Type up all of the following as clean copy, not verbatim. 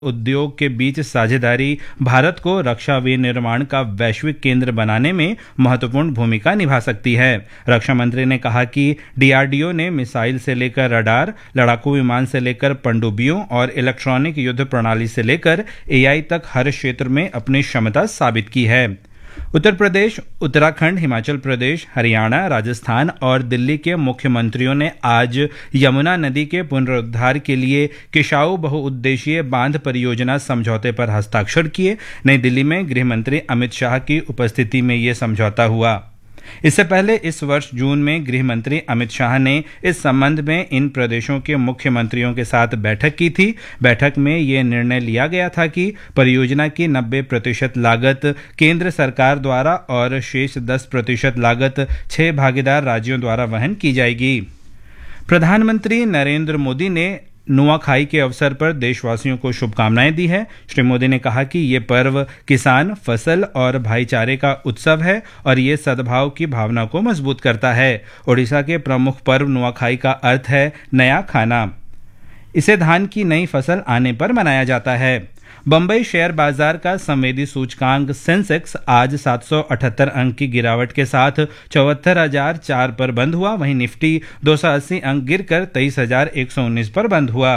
उद्योग के बीच साझेदारी भारत को रक्षा विनिर्माण का वैश्विक केंद्र बनाने में महत्वपूर्ण भूमिका निभा सकती है। रक्षा मंत्री ने कहा कि डीआरडीओ ने मिसाइल से लेकर रडार, लड़ाकू विमान से लेकर पनडुब्बियों और इलेक्ट्रॉनिक युद्ध प्रणाली से लेकर एआई तक हर क्षेत्र में अपनी क्षमता साबित की है। उत्तर प्रदेश, उत्तराखंड, हिमाचल प्रदेश, हरियाणा, राजस्थान और दिल्ली के मुख्यमंत्रियों ने आज यमुना नदी के पुनरुद्धार के लिए किशाऊ बहुउद्देशीय बांध परियोजना समझौते पर हस्ताक्षर किए। नई दिल्ली में गृह मंत्री अमित शाह की उपस्थिति में ये समझौता हुआ। इससे पहले इस वर्ष जून में गृह मंत्री अमित शाह ने इस संबंध में इन प्रदेशों के मुख्यमंत्रियों के साथ बैठक की थी। बैठक में ये निर्णय लिया गया था कि परियोजना की 90% लागत केंद्र सरकार द्वारा और शेष 10% लागत 6 भागीदार राज्यों द्वारा वहन की जाएगी। प्रधानमंत्री नरेंद्र मोदी ने नुआखाई के अवसर पर देशवासियों को शुभकामनाएं दी है। श्री मोदी ने कहा कि ये पर्व किसान, फसल और भाईचारे का उत्सव है और ये सद्भाव की भावना को मजबूत करता है। ओडिशा के प्रमुख पर्व नुआखाई का अर्थ है नया खाना। इसे धान की नई फसल आने पर मनाया जाता है। बंबई शेयर बाजार का संवेदी सूचकांक सेंसेक्स आज 778 अंक की गिरावट के साथ 74,004 पर बंद हुआ। वहीं निफ्टी 280 अंक गिरकर 23,119 पर बंद हुआ।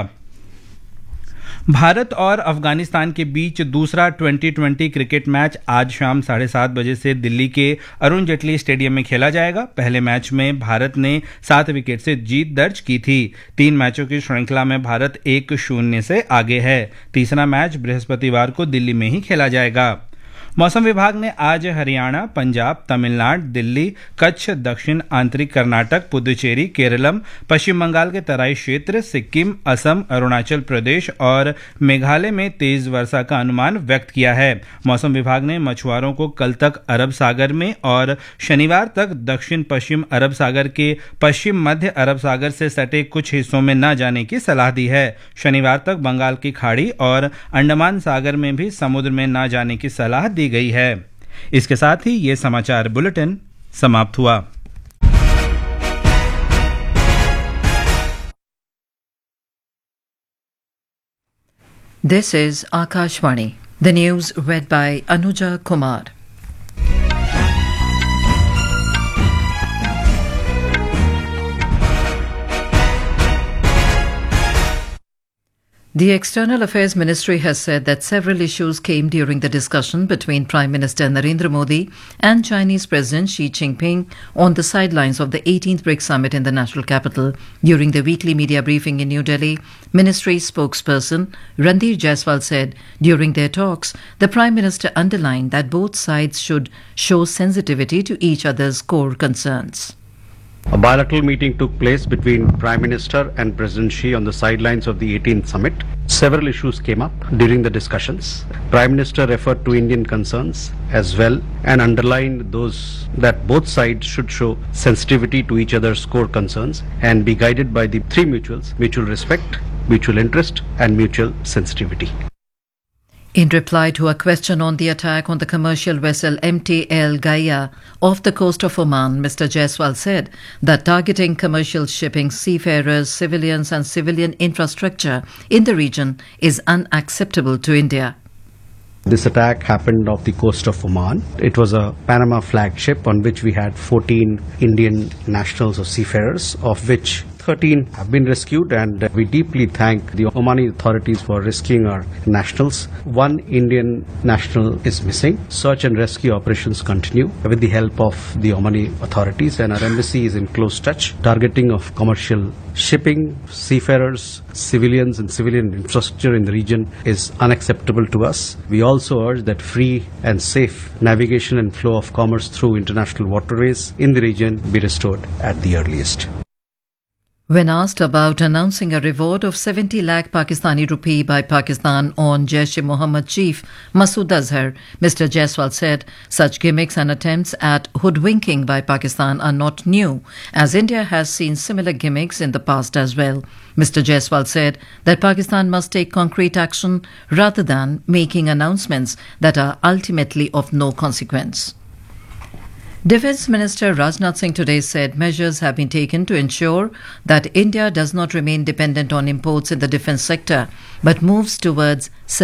भारत और अफगानिस्तान के बीच दूसरा 2020 क्रिकेट मैच आज शाम 7:30 बजे से दिल्ली के अरुण जेटली स्टेडियम में खेला जाएगा। पहले मैच में भारत ने 7 विकेट से जीत दर्ज की थी। 3 मैचों की श्रृंखला में भारत 1-0 से आगे है। तीसरा मैच बृहस्पतिवार को दिल्ली में ही खेला जाएगा। मौसम विभाग ने आज हरियाणा, पंजाब, तमिलनाडु, दिल्ली, कच्छ, दक्षिण आंतरिक कर्नाटक, पुदुचेरी, केरलम, पश्चिम बंगाल के तराई क्षेत्र, सिक्किम, असम, अरुणाचल प्रदेश और मेघालय में तेज वर्षा का अनुमान व्यक्त किया है। मौसम विभाग ने मछुआरों को कल तक अरब सागर में और शनिवार तक दक्षिण पश्चिम अरब सागर के पश्चिम मध्य अरब सागर से सटे कुछ हिस्सों में न जाने की सलाह दी है। शनिवार तक बंगाल की खाड़ी और अंडमान सागर में भी समुद्र में न जाने की सलाह दी गई है। इसके साथ ही ये समाचार बुलेटिन समाप्त हुआ। This is Akashvani. The news read by Anuja Kumar. The External Affairs Ministry has said that several issues came during the discussion between Prime Minister Narendra Modi and Chinese President Xi Jinping on the sidelines of the 18th BRICS Summit in the national capital. During the weekly media briefing in New Delhi, Ministry spokesperson Randir Jaiswal said during their talks, the Prime Minister underlined that both sides should show sensitivity to each other's core concerns. A bilateral meeting took place between Prime Minister and President Xi on the sidelines of the 18th summit. Several issues came up during the discussions. Prime Minister referred to Indian concerns as well and underlined those that both sides should show sensitivity to each other's core concerns and be guided by the three mutuals: mutual respect, mutual interest and mutual sensitivity. In reply to a question on the attack on the commercial vessel MT El Gaia off the coast of Oman, Mr. Jaiswal said that targeting commercial shipping, seafarers, civilians and civilian infrastructure in the region is unacceptable to India. This attack happened off the coast of Oman. It was a Panama flag ship on which we had 14 Indian nationals or seafarers, of which 13 have been rescued, and we deeply thank the Omani authorities for rescuing our nationals. One Indian national is missing. Search and rescue operations continue with the help of the Omani authorities, and our embassy is in close touch. Targeting of commercial shipping, seafarers, civilians and civilian infrastructure in the region is unacceptable to us. We also urge that free and safe navigation and flow of commerce through international waterways in the region be restored at the earliest. When asked about announcing a reward of 70 lakh Pakistani rupee by Pakistan on Jaish-e-Mohammed chief Masood Azhar, Mr. Jaiswal said such gimmicks and attempts at hoodwinking by Pakistan are not new, as India has seen similar gimmicks in the past as well. Mr. Jaiswal said that Pakistan must take concrete action rather than making announcements that are ultimately of no consequence. Defence Minister Rajnath Singh today said measures have been taken to ensure that India does not remain dependent on imports in the defence sector, but moves towards